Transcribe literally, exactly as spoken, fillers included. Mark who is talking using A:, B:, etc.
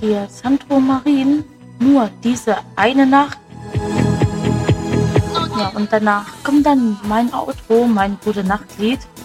A: hier Sandro Marin nur diese eine Nacht. Ja, und danach kommt dann mein Outro, mein Gute-Nacht-Lied.